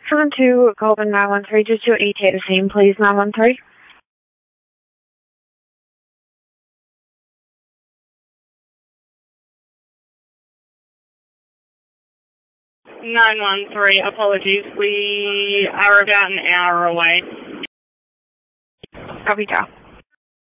72, Golden 913, just your ETA to scene, please, 913. 913, apologies. We are about an hour away. Copy, Doc.